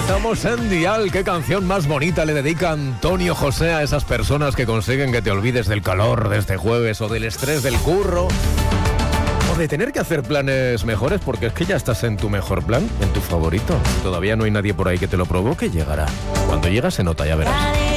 Estamos en Dial. ¿Qué canción más bonita le dedica Antonio José a esas personas que consiguen que te olvides del calor de este jueves o del estrés del curro o de tener que hacer planes mejores porque es que ya estás en tu mejor plan, en tu favorito? Todavía no hay nadie por ahí que te lo provoque, llegará. Cuando llega se nota, ya verás.